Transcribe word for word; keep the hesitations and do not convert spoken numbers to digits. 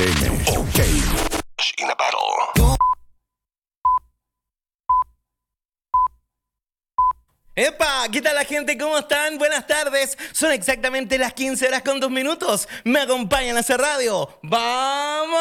M. OK. In a battle. ¡Epa! ¿Qué tal la gente? ¿Cómo están? Buenas tardes. Son exactamente las quince horas con dos minutos. Me acompañan a hacer radio. ¡Vamos!